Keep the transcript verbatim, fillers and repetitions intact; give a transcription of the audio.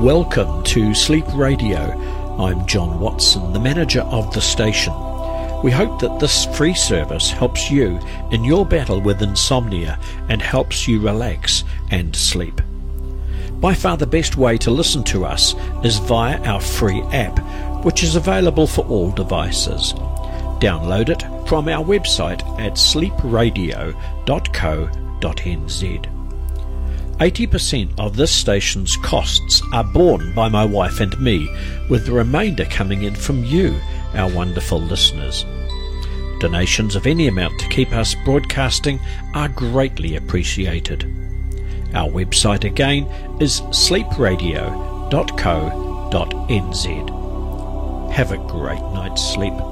Welcome to Sleep Radio. I'm John Watson, the manager of the station. We hope that this free service helps you in your battle with insomnia and helps you relax and sleep. By far the best way to listen to us is via our free app, which is available for all devices. Download it from our website at sleep radio dot co dot n z. eighty percent of this station's costs are borne by my wife and me, with the remainder coming in from you, our wonderful listeners. Donations of any amount to keep us broadcasting are greatly appreciated. Our website again is sleep radio dot co dot n z. Have a great night's sleep.